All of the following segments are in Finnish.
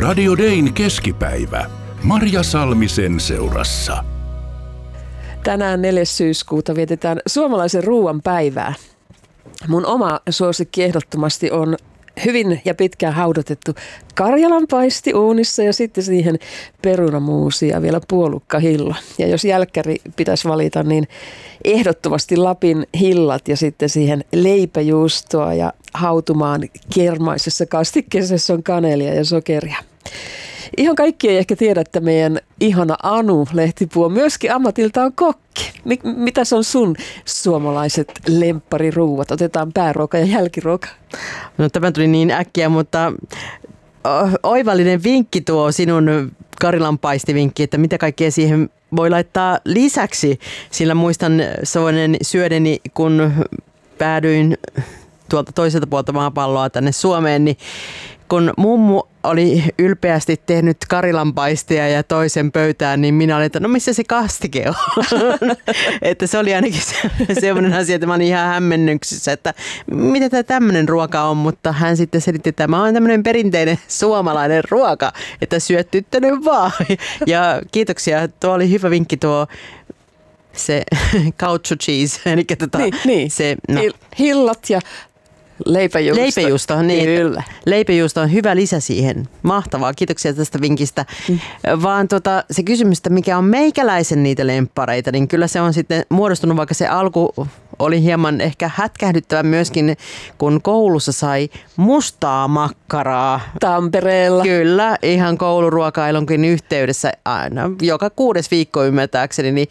Radio Dayn keskipäivä. Marja Salmisen seurassa. Tänään 4. syyskuuta vietetään suomalaisen ruoan päivää. Mun oma suosikki ehdottomasti on hyvin ja pitkään haudotettu karjalanpaisti uunissa ja sitten siihen perunamuusi ja vielä puolukkahilla. Ja jos jälkkäri pitäisi valita, niin ehdottomasti Lapin hillat ja sitten siihen leipäjuustoa ja hautumaan kermaisessa kastikkeessa on kanelia ja sokeria. Ihan kaikki ei ehkä tiedä, että meidän ihana Anu Lehtipuu on myöskin ammatiltaan kokki. Mitäs on sun suomalaiset lemppariruuat? Otetaan pääruoka ja jälkiruoka. No tämä tuli niin äkkiä, mutta oivallinen vinkki tuo sinun karjalanpaistivinkki, että mitä kaikkea siihen voi laittaa lisäksi. Sillä muistan syödeni, kun päädyin tuolta toiselta puolta maapalloa tänne Suomeen, niin kun mummu oli ylpeästi tehnyt karjalanpaistia ja toisen pöytään, niin minä olin, että no missä se kastike on? Että se oli ainakin sellainen asia, että mä olin ihan hämmennyksissä, että mitä tämä tämmöinen ruoka on, mutta hän sitten selitti, että tämä on tämmöinen perinteinen suomalainen ruoka, että syöt tyttönen vaan. Ja kiitoksia, tuo oli hyvä vinkki tuo se couch cheese, eli niin. Se, no. Hillat ja leipäjuusto, niin. Kyllä. Leipäjuusto on hyvä lisä siihen. Mahtavaa, kiitoksia tästä vinkistä. Vaan se kysymys, että mikä on meikäläisen niitä lemppareita, niin kyllä se on sitten muodostunut, vaikka se alku oli hieman ehkä hätkähdyttävä myöskin, kun koulussa sai mustaa makkaraa. Tampereella. Kyllä, ihan kouluruokailunkin yhteydessä aina joka 6. viikko ymmärtääkseni, niin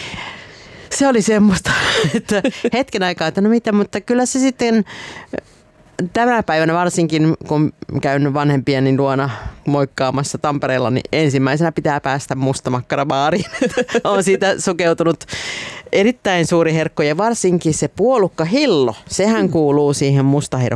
se oli semmoista, että hetken aikaa, että no mitä, mutta kyllä se sitten tänä päivänä varsinkin, kun käyn vanhempieni luona moikkaamassa Tampereella, niin ensimmäisenä pitää päästä mustamakkarabaariin. On siitä sukeutunut erittäin suuri herkko ja varsinkin se puolukkahillo, sehän kuuluu siihen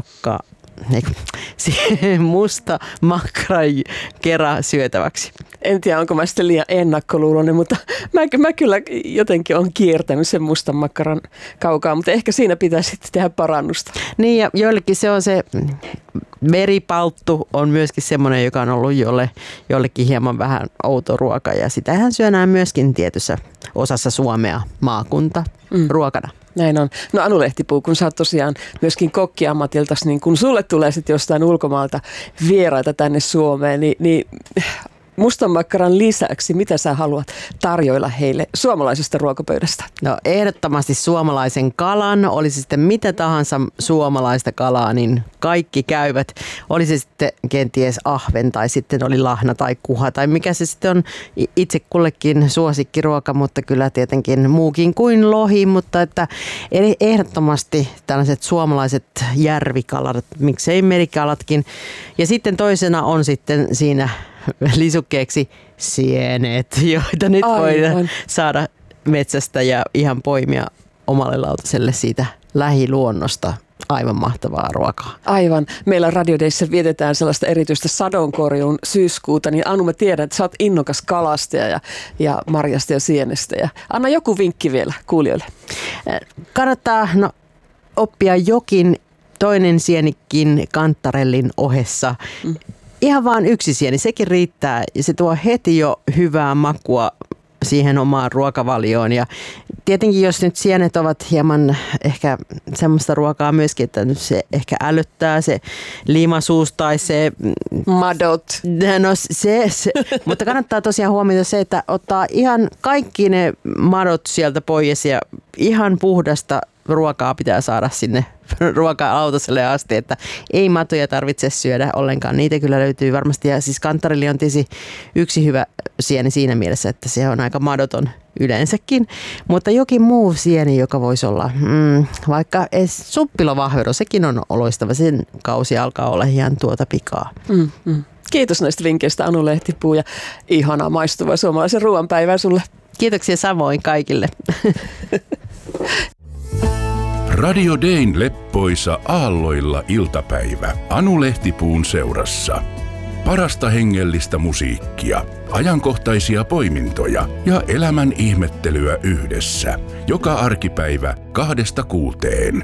siihen musta makkaran kera syötäväksi. En tiedä, onko mä sitten liian ennakkoluuloinen, mutta mä kyllä jotenkin on kiertänyt sen mustan makkaran kaukaa, mutta ehkä siinä pitää sitten tehdä parannusta. Niin ja joillekin se on se meripalttu on myöskin semmoinen, joka on ollut jollekin hieman vähän outo ruoka ja sitähän syödään myöskin tietyssä osassa Suomea maakunta ruokana. Näin on. No Anu Lehtipuu, kun sä oot tosiaan myöskin kokkiammatiltas, niin kun sulle tulee sitten jostain ulkomaalta vieraita tänne Suomeen, niin mustan makkaran lisäksi, mitä sä haluat tarjoilla heille suomalaisesta ruokapöydästä? No ehdottomasti suomalaisen kalan, olisi sitten mitä tahansa suomalaista kalaa, niin kaikki käyvät. Oli se sitten kenties ahven tai sitten oli lahna tai kuha tai mikä se sitten on itse kullekin suosikkiruoka, mutta kyllä tietenkin muukin kuin lohi, mutta että ehdottomasti tällaiset suomalaiset järvikalat, miksei merikalatkin. Ja sitten toisena on sitten siinä lisukkeeksi sienet, joita nyt voidaan saada metsästä ja ihan poimia omalle lautaselle siitä lähiluonnosta. Aivan mahtavaa ruokaa. Aivan. Meillä Radio Dayssä vietetään sellaista erityistä sadonkorjuun syyskuuta, niin Anu, mä tiedän, että sä oot innokas kalastaja ja marjasta ja sienestä. Ja anna joku vinkki vielä kuulijoille. Kannattaa oppia jokin toinen sienikin kantarellin ohessa. Ihan vaan yksi sieni, sekin riittää ja se tuo heti jo hyvää makua siihen omaan ruokavalioon. Ja tietenkin jos nyt sienet ovat hieman ehkä semmoista ruokaa myöskin, että se ehkä älyttää se liimasuus tai se madot. No se. Mutta kannattaa tosiaan huomioida se, että ottaa ihan kaikki ne madot sieltä pois ja ihan puhdasta ruokaa pitää saada sinne ruoka-lautaselle asti, että ei matoja tarvitse syödä ollenkaan. Niitä kyllä löytyy varmasti. Ja siis kantarelli on tietysti yksi hyvä sieni siinä mielessä, että se on aika madoton yleensäkin. Mutta jokin muu sieni, joka voisi olla vaikka suppilovahvero, sekin on loistava. Sen kausi alkaa olla ihan tuota pikaa. Kiitos näistä vinkkeistä Anu Lehtipuu ja ihanaa maistuvaa suomalaisen ruoanpäivää sulle. Kiitoksia samoin kaikille. Radio Dayn leppoisa aalloilla iltapäivä Anu Lehtipuun seurassa. Parasta hengellistä musiikkia, ajankohtaisia poimintoja ja elämän ihmettelyä yhdessä. Joka arkipäivä 2–6.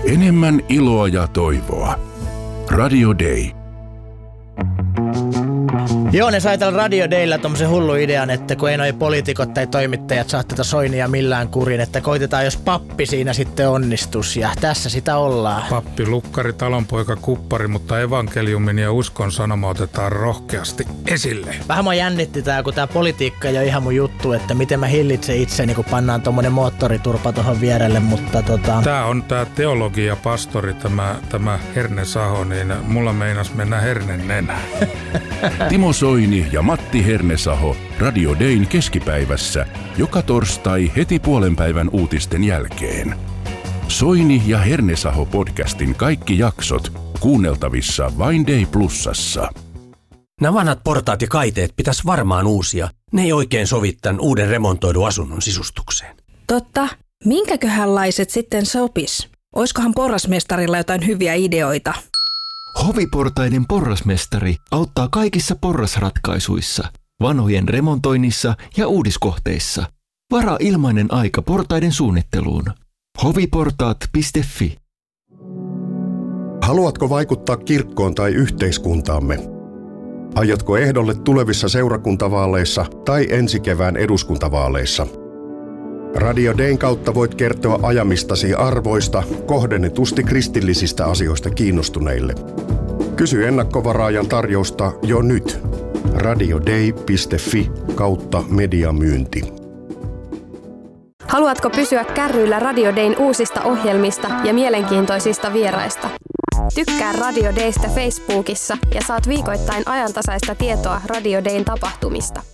Enemmän iloa ja toivoa. Radio Day. Joo, ne sai tällä Radio Daylla tommosen hullu idean, että kun ei noi poliitikot tai toimittajat saa tätä Soinia millään kurin, että koitetaan, jos pappi siinä sitten onnistus, ja tässä sitä ollaan. Pappi, lukkari, talonpoika, kuppari, mutta evankeliumin ja uskon sanoma otetaan rohkeasti esille. Vähän mua jännitti tää, kun tää politiikka ei ole ihan mun juttu, että miten mä hillitsen itseni, kun pannaan tommonen moottoriturpa tohon vierelle, mutta Tää on tää teologia pastori, tämä Herne Saho, niin mulla meinas mennä hernen nenään. Timo Soini ja Matti Hernesaho Radio Dayn keskipäivässä joka torstai heti puolenpäivän uutisten jälkeen. Soini ja Hernesaho podcastin kaikki jaksot kuunneltavissa vain Day Plusassa. Nämä vanhat portaat ja kaiteet pitäisi varmaan uusia. Ne ei oikein sovi tämän uuden remontoidun asunnon sisustukseen. Totta. Minkäköhänlaiset sitten sopis? Oiskohan porrasmestarilla jotain hyviä ideoita? Hoviportaiden porrasmestari auttaa kaikissa porrasratkaisuissa, vanhojen remontoinnissa ja uudiskohteissa. Varaa ilmainen aika portaiden suunnitteluun. hoviportaat.fi. Haluatko vaikuttaa kirkkoon tai yhteiskuntaamme? Aiotko ehdolle tulevissa seurakuntavaaleissa tai ensi kevään eduskuntavaaleissa? Radio Dayn kautta voit kertoa ajamistasi arvoista kohdennetusti kristillisistä asioista kiinnostuneille. Kysy ennakkovaraajan tarjousta jo nyt. radioday.fi/mediamyynti. Haluatko pysyä kärryillä Radio Dayn uusista ohjelmista ja mielenkiintoisista vieraista? Tykkää Radio Daystä Facebookissa ja saat viikoittain ajantasaista tietoa Radio Dayn tapahtumista.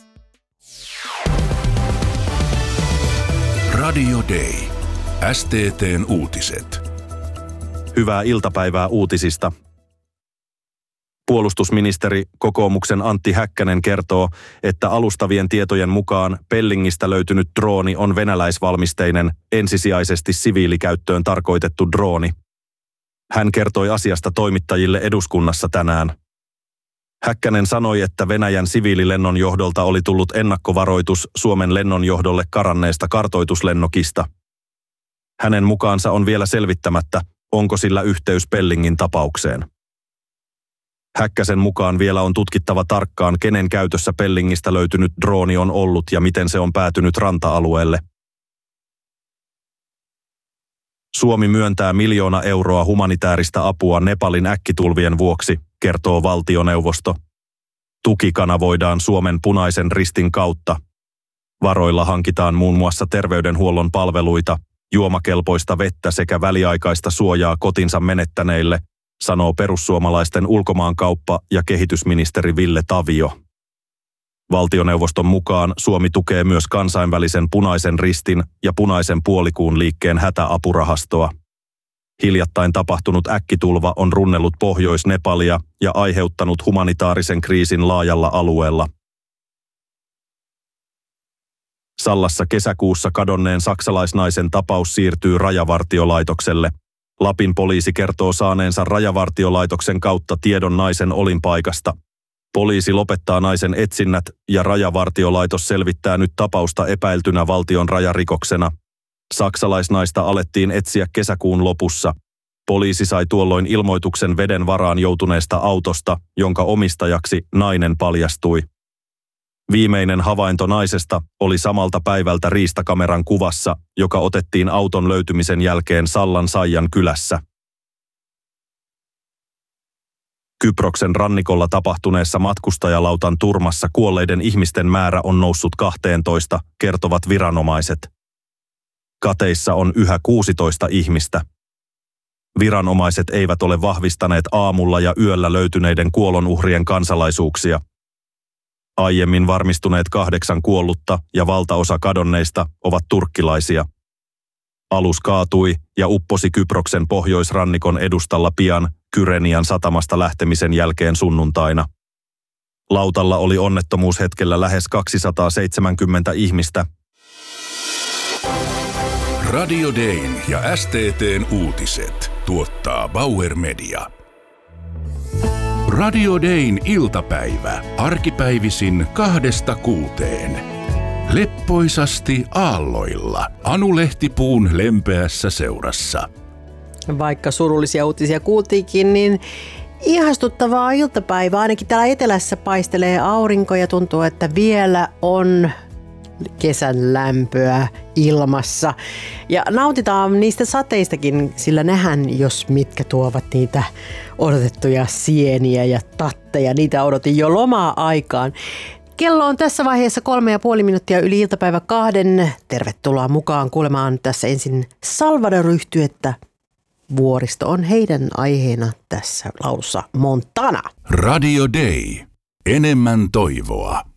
Radio Day. STT:n uutiset. Hyvää iltapäivää uutisista. Puolustusministeri kokoomuksen Antti Häkkänen kertoo, että alustavien tietojen mukaan Pellingistä löytynyt drooni on venäläisvalmisteinen, ensisijaisesti siviilikäyttöön tarkoitettu drooni. Hän kertoi asiasta toimittajille eduskunnassa tänään. Häkkänen sanoi, että Venäjän siviililennonjohdolta oli tullut ennakkovaroitus Suomen lennonjohdolle karanneesta kartoituslennokista. Hänen mukaansa on vielä selvittämättä, onko sillä yhteys Pellingin tapaukseen. Häkkäsen mukaan vielä on tutkittava tarkkaan, kenen käytössä Pellingistä löytynyt drooni on ollut ja miten se on päätynyt ranta-alueelle. Suomi myöntää 1 miljoona euroa humanitääristä apua Nepalin äkkitulvien vuoksi, kertoo valtioneuvosto. Tuki kanavoidaan Suomen Punaisen Ristin kautta. Varoilla hankitaan muun muassa terveydenhuollon palveluita, juomakelpoista vettä sekä väliaikaista suojaa kotinsa menettäneille, sanoo perussuomalaisten ulkomaankauppa- ja kehitysministeri Ville Tavio. Valtioneuvoston mukaan Suomi tukee myös kansainvälisen Punaisen Ristin ja Punaisen puolikuun liikkeen hätäapurahastoa. Hiljattain tapahtunut äkkitulva on runnellut Pohjois-Nepalia ja aiheuttanut humanitaarisen kriisin laajalla alueella. Sallassa kesäkuussa kadonneen saksalaisnaisen tapaus siirtyy Rajavartiolaitokselle. Lapin poliisi kertoo saaneensa Rajavartiolaitoksen kautta tiedon naisen olinpaikasta. Poliisi lopettaa naisen etsinnät ja Rajavartiolaitos selvittää nyt tapausta epäiltynä valtion rajarikoksena. Saksalaisnaista alettiin etsiä kesäkuun lopussa. Poliisi sai tuolloin ilmoituksen veden varaan joutuneesta autosta, jonka omistajaksi nainen paljastui. Viimeinen havainto naisesta oli samalta päivältä riistakameran kuvassa, joka otettiin auton löytymisen jälkeen Sallan Saijan kylässä. Kyproksen rannikolla tapahtuneessa matkustajalautan turmassa kuolleiden ihmisten määrä on noussut 12, kertovat viranomaiset. Kateissa on yhä 16 ihmistä. Viranomaiset eivät ole vahvistaneet aamulla ja yöllä löytyneiden kuolonuhrien kansalaisuuksia. Aiemmin varmistuneet 8 kuollutta ja valtaosa kadonneista ovat turkkilaisia. Alus kaatui ja upposi Kyproksen pohjoisrannikon edustalla pian Kyrenian satamasta lähtemisen jälkeen sunnuntaina. Lautalla oli onnettomuushetkellä lähes 270 ihmistä. Radio Dayn ja STT:n uutiset tuottaa Bauer Media. Radio Dayn iltapäivä arkipäivisin 2–6. Leppoisasti aalloilla Anu Lehtipuun lempeässä seurassa. Vaikka surullisia uutisia kuultiinkin, niin Ihastuttavaa iltapäivää. Ainakin täällä etelässä paistelee aurinko ja tuntuu, että vielä on kesän lämpöä ilmassa. Ja nautitaan niistä sateistakin, sillä nehän, jos mitkä tuovat niitä odotettuja sieniä ja tatteja. Niitä odotin jo lomaa-aikaan. Kello on tässä vaiheessa 3,5 minuuttia yli iltapäivä 2. Tervetuloa mukaan kuulemaan tässä ensin Salvador-yhtyettä. Vuoristo on heidän aiheena tässä laulussa Montana. Radio Day. Enemmän toivoa.